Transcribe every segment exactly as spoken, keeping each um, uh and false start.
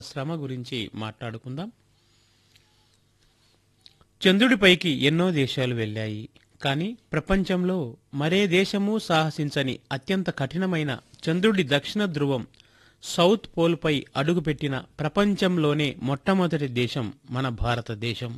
శ్రమ గురించి మాట్లాడుకుందాం. చంద్రుడిపైకి ఎన్నో దేశాలు వెళ్ళాయి. కానీ ప్రపంచంలో మరే దేశమూ సాహసించని అత్యంత కఠినమైన చంద్రుడి దక్షిణ ధ్రువం సౌత్ పోల్పై అడుగుపెట్టిన ప్రపంచంలోనే మొట్టమొదటి దేశం మన భారతదేశం.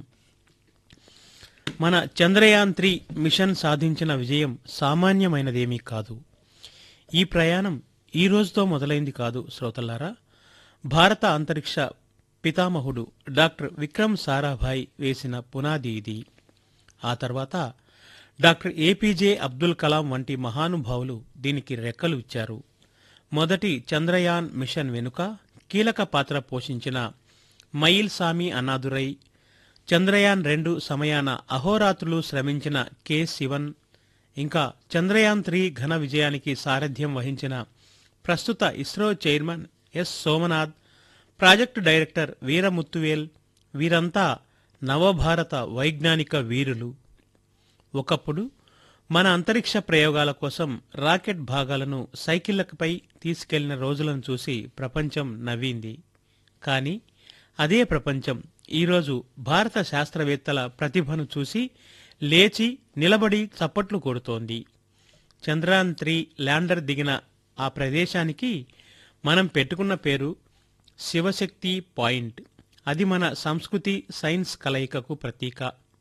మన చంద్రయాన్ త్రీ మిషన్ సాధించిన విజయం సామాన్యమైనదేమీ కాదు. ఈ ప్రయాణం ఈ రోజుతో మొదలైంది కాదు శ్రోతలారా. భారత అంతరిక్ష పితామహుడు డాక్టర్ విక్రమ్ సారాభాయ్ వేసిన పునాది ఇది. ఆ తర్వాత డాక్టర్ ఏపీజే అబ్దుల్ కలాం వంటి మహానుభావులు దీనికి రెక్కలు ఇచ్చారు. మొదటి చంద్రయాన్ మిషన్ వెనుక కీలక పాత్ర పోషించిన మైల్ సామి అన్నాదురై, చంద్రయాన్ రెండు సమయాన అహోరాత్రులు శ్రమించిన కె శివన్, ఇంకా చంద్రయాన్ త్రీ ఘన విజయానికి సారథ్యం వహించిన ప్రస్తుత ISRO chairman S Somnath, project director Veeramuthuvel, వీరంతా నవభారత వైజ్ఞానిక వీరులు. ఒకప్పుడు మన అంతరిక్ష ప్రయోగాల కోసం రాకెట్ భాగాలను సైకిళ్లపై తీసుకెళ్లిన రోజులను చూసి ప్రపంచం నవ్వింది. కానీ అదే ప్రపంచం ఈరోజు భారత శాస్త్రవేత్తల ప్రతిభను చూసి లేచి నిలబడి చప్పట్లు కొడుతోంది. చంద్రయాన్ త్రీ ల్యాండర్ దిగిన ఆ ప్రదేశానికి మనం పెట్టుకున్న పేరు శివశక్తి పాయింట్. అది మన సంస్కృతి సైన్స్ కలయికకు ప్రతీక.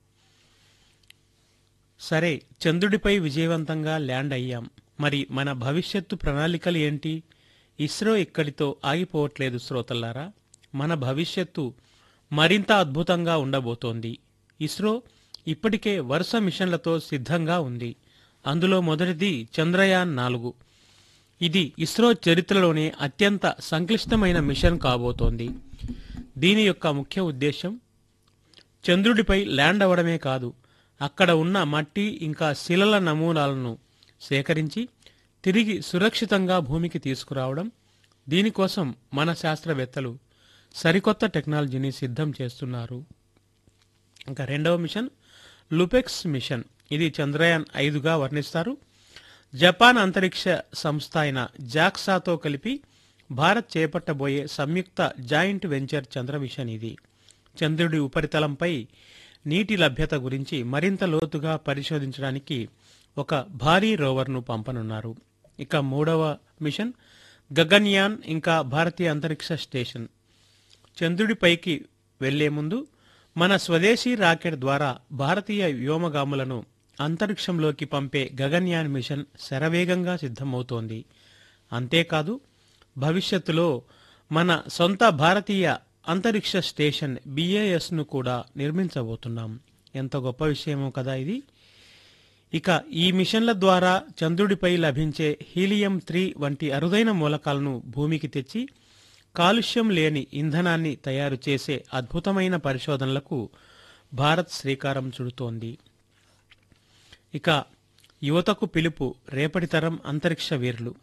సరే, చంద్రుడిపై విజయవంతంగా ల్యాండ్ అయ్యాం. మరి మన భవిష్యత్తు ప్రణాళికలు ఏంటి? ఇస్రో ఇక్కడితో ఆగిపోవట్లేదు శ్రోతల్లారా. మన భవిష్యత్తు మరింత అద్భుతంగా ఉండబోతోంది. ఇస్రో ఇప్పటికే వరుస మిషన్లతో సిద్ధంగా ఉంది. అందులో మొదటిది చంద్రయాన్ నాలుగు. ఇది ఇస్రో చరిత్రలోనే అత్యంత సంక్లిష్టమైన మిషన్ కాబోతోంది. దీని యొక్క ముఖ్య ఉద్దేశం చంద్రుడిపై ల్యాండ్ అవడమే కాదు, అక్కడ ఉన్న మట్టి ఇంకా శిలల నమూనాలను సేకరించి తిరిగి సురక్షితంగా భూమికి తీసుకురావడం. దీనికోసం మన శాస్త్రవేత్తలు సరికొత్త టెక్నాలజీని సిద్ధం చేస్తున్నారు. ఇంకా రెండవ మిషన్ లుపెక్స్ మిషన్. ఇది చంద్రయాన్ ఐదుగా వర్ణిస్తారు. జపాన్ అంతరిక్ష సంస్థ అయిన జాక్సాతో కలిపి భారత్ చేపట్టబోయే సంయుక్త జాయింట్ వెంచర్ చంద్ర మిషన్ ఇది. చంద్రుడి ఉపరితలంపై నీటి లభ్యత గురించి మరింత లోతుగా పరిశోధించడానికి ఒక భారీ రోవర్ను పంపనున్నారు. ఇక మూడవ మిషన్ గగన్యాన్, ఇంకా భారతీయ అంతరిక్ష స్టేషన్. చంద్రుడిపైకి వెళ్లే ముందు మన స్వదేశీ రాకెట్ ద్వారా భారతీయ వ్యోమగాములను అంతరిక్షంలోకి పంపే గగన్యాన్ మిషన్ శరవేగంగా సిద్ధమవుతోంది. అంతేకాదు, భవిష్యత్తులో మన సొంత భారతీయ అంతరిక్ష స్టేషన్ బిఏఎస్ ను కూడా నిర్మించబోతున్నాం. ఎంత గొప్ప విషయమో కదా ఇది. ఇక ఈ మిషన్ల ద్వారా చంద్రుడిపై లభించే హీలియం త్రీ వంటి అరుదైన మూలకాలను భూమికి తెచ్చి కాలుష్యం లేని ఇంధనాన్ని తయారు చేసే అద్భుతమైన పరిశోధనలకు భారత్ శ్రీకారం చుడుతోంది. ఇక యువతకు పిలుపు, రేపటి తరం అంతరిక్ష వీరులు.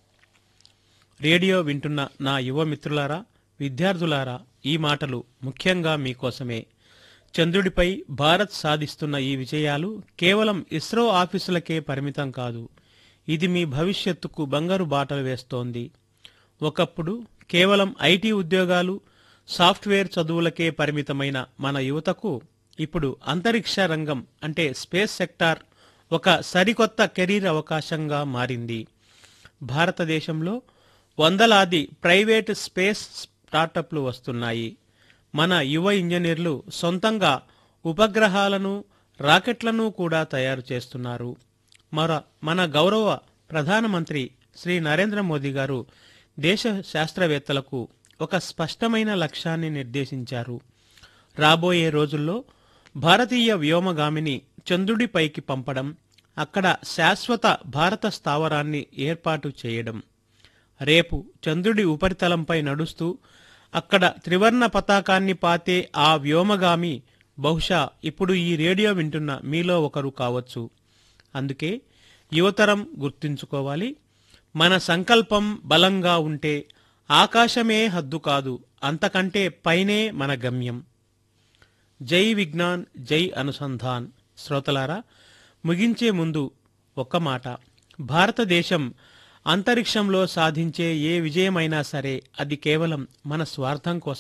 రేడియో వింటున్న నా యువ మిత్రులారా, విద్యార్థులారా, ఈ మాటలు ముఖ్యంగా మీకోసమే. చంద్రుడిపై భారత్ సాధిస్తున్న ఈ విజయాలు కేవలం ఇస్రో ఆఫీసులకే పరిమితం కాదు. ఇది మీ భవిష్యత్తుకు బంగారు బాటలు వేస్తోంది. ఒకప్పుడు కేవలం ఐటీ ఉద్యోగాలు, సాఫ్ట్వేర్ చదువులకే పరిమితమైన మన యువతకు ఇప్పుడు అంతరిక్ష రంగం అంటే స్పేస్ సెక్టార్ ఒక సరికొత్త కెరీర్ అవకాశంగా మారింది. భారతదేశంలో వందలాది ప్రైవేట్ స్పేస్ స్టార్టప్లు వస్తున్నాయి. మన యువ ఇంజనీర్లు సొంతంగా ఉపగ్రహాలను, రాకెట్లను కూడా తయారు చేస్తున్నారు. మర మన గౌరవ ప్రధానమంత్రి శ్రీ నరేంద్ర మోదీ గారు దేశ శాస్త్రవేత్తలకు ఒక స్పష్టమైన లక్ష్యాన్ని నిర్దేశించారు. రాబోయే రోజుల్లో భారతీయ వ్యోమగామిని చంద్రుడిపైకి పంపడం, అక్కడ శాశ్వత భారత స్థావరాన్ని ఏర్పాటు చేయడం. రేపు చంద్రుడి ఉపరితలంపై నడుస్తూ అక్కడ త్రివర్ణ పతాకాన్ని పాతే ఆ వ్యోమగామి బహుశా ఇప్పుడు ఈ రేడియో వింటున్న మీలో ఒకరు కావచ్చు. అందుకే యువతరం గుర్తుంచుకోవాలి, మన సంకల్పం బలంగా ఉంటే ఆకాశమే హద్దు కాదు, అంతకంటే పైనే మన గమ్యం. జై విజ్ఞాన్, జై అనుసంధాన్. శ్రోతలారా, ముగించే ముందు ఒక్క మాట. భారతదేశం అంతరిక్షంలో సాధించే ఏ విజయమైనా సరే అది కేవలం మన స్వార్థం కోసం